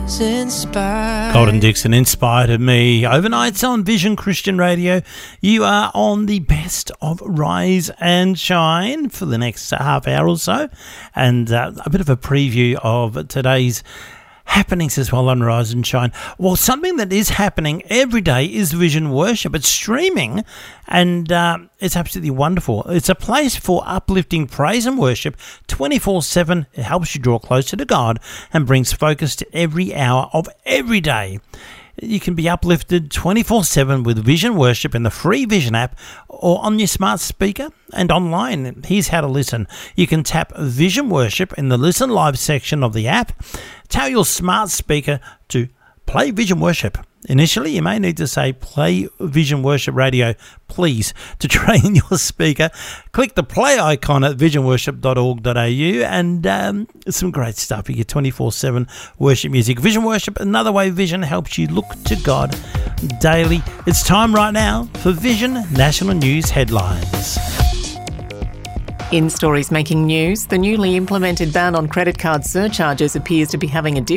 Colin Dixon inspired me. Overnights on Vision Christian Radio. You are on the best of Rise and Shine for the next half hour or so. And a bit of a preview of today's happenings as well on Rise and Shine. Well, something that is happening every day is Vision Worship. It's streaming and it's absolutely wonderful. It's a place for uplifting praise and worship 24/7. It helps you draw closer to God and brings focus to every hour of every day. You can be uplifted 24/7 with Vision Worship in the free Vision app or on your smart speaker and online. Here's how to listen. You can tap Vision Worship in the Listen Live section of the app. Tell your smart speaker to play Vision Worship. Initially, you may need to say play Vision Worship Radio, please, to train your speaker. Click the play icon at visionworship.org.au and some great stuff. You get 24/7 worship music. Vision Worship, another way Vision helps you look to God daily. It's time right now for Vision National News Headlines. In stories making news, the newly implemented ban on credit card surcharges appears to be having a